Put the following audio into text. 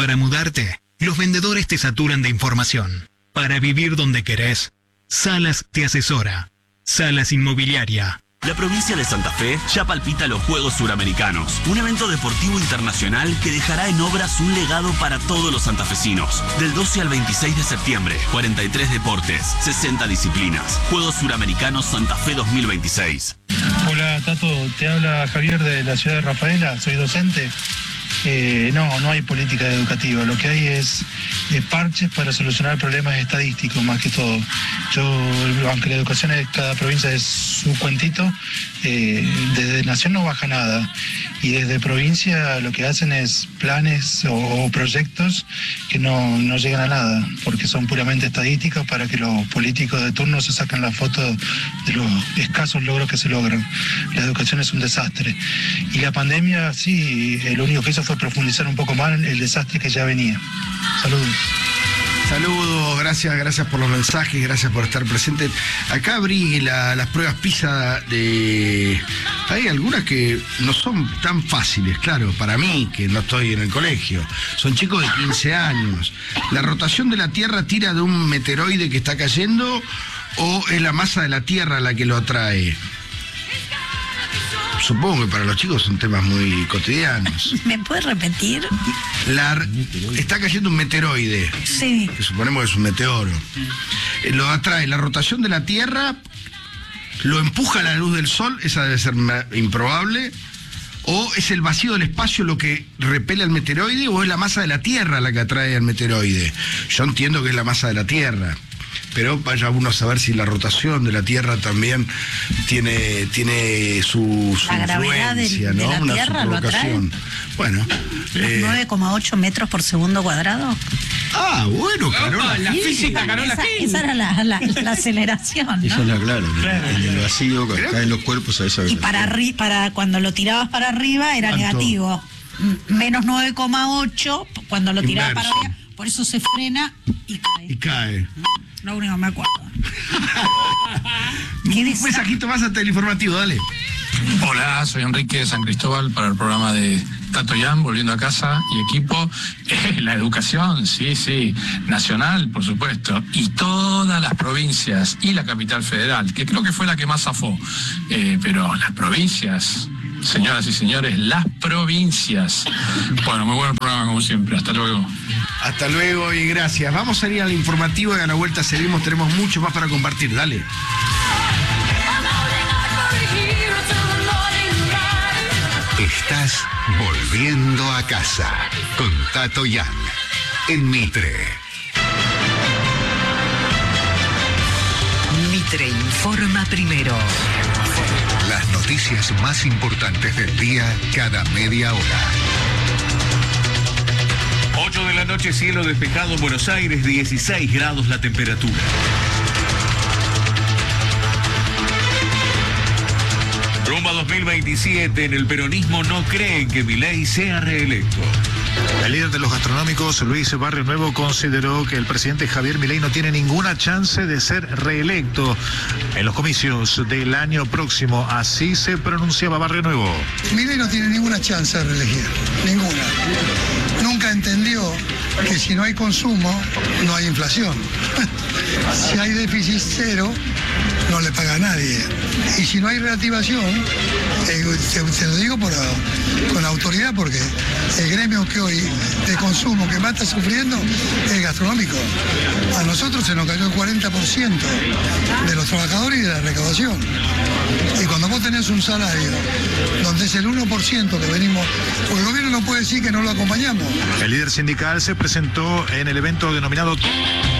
Para mudarte, los vendedores te saturan de información. Para vivir donde querés, Salas te asesora. Salas Inmobiliaria. La provincia de Santa Fe ya palpita los Juegos Suramericanos, un evento deportivo internacional que dejará en obras un legado para todos los santafesinos. Del 12 al 26 de septiembre, 43 deportes, 60 disciplinas. Juegos Suramericanos Santa Fe 2026. Hola Tato, te habla Javier de la ciudad de Rafaela, soy docente. No hay política educativa, lo que hay es parches para solucionar problemas estadísticos más que todo. Aunque la educación de cada provincia es su cuentito, desde Nación no baja nada, y desde provincia lo que hacen es planes o proyectos que no llegan a nada, porque son puramente estadísticos para que los políticos de turno se saquen la foto de los escasos logros que se logran. La educación es un desastre, y la pandemia sí, lo único que hizo fue profundizar un poco más el desastre que ya venía. Saludos. Saludos, gracias por los mensajes, gracias por estar presente. Acá abrí las pruebas PISA de... Hay algunas que no son tan fáciles, claro, para mí, que no estoy en el colegio. Son chicos de 15 años. ¿La rotación de la Tierra tira de un meteoroide que está cayendo o es la masa de la Tierra la que lo atrae? Supongo que para los chicos son temas muy cotidianos. ¿Me puedes repetir? Está cayendo un meteoroide. Sí. Que suponemos que es un meteoro. Lo atrae la rotación de la Tierra, lo empuja la luz del Sol, esa debe ser improbable. ¿O es el vacío del espacio lo que repele al meteoroide o es la masa de la Tierra la que atrae al meteoroide? Yo entiendo que es la masa de la Tierra. Pero vaya uno a saber si la rotación de la Tierra también tiene su influencia, ¿no? De la Tierra lo atrae. Bueno. 9,8 metros por segundo cuadrado. Ah, bueno, Carola. La física, Carola. Esa era la aceleración, ¿no? Esa es la clara. En el vacío, que caen los cuerpos a esa velocidad. Y para cuando lo tirabas para arriba era negativo. Menos 9,8 cuando lo tirabas para arriba. Por eso se frena y cae. Y cae. Lo único que me acuerdo. Un mensajito más hasta el informativo, dale. Hola, soy Enrique de San Cristóbal para el programa de Tato Yan, volviendo a casa y equipo. La educación, sí, nacional, por supuesto, y todas las provincias y la capital federal, que creo que fue la que más zafó. Pero las provincias, señoras y señores, las provincias. Bueno, muy buen programa como siempre. Hasta luego. Hasta luego y gracias. Vamos a ir al informativo y a la vuelta seguimos. Tenemos mucho más para compartir. Dale. Estás volviendo a casa con Tato Yan en Mitre. Mitre informa primero. Las noticias más importantes del día cada media hora. 8 de la noche, cielo despejado en Buenos Aires, 16 grados la temperatura. Rumbo a 2027, en el peronismo no creen que Milei sea reelecto. El líder de los gastronómicos, Luis Barrio Nuevo, consideró que el presidente Javier Milei no tiene ninguna chance de ser reelecto en los comicios del año próximo. Así se pronunciaba Barrio Nuevo. Milei no tiene ninguna chance de reelegir, ninguna. Nunca entendió que si no hay consumo, no hay inflación. Si hay déficit cero, no le paga a nadie. Y si no hay reactivación, te lo digo con autoridad, porque el gremio que hoy de consumo que más está sufriendo es el gastronómico. A nosotros se nos cayó el 40% de los trabajadores y de la recaudación. Y cuando vos tenés un salario donde es el 1% que venimos, pues el gobierno no puede decir que no lo acompañamos. El líder sindical se presentó en el evento denominado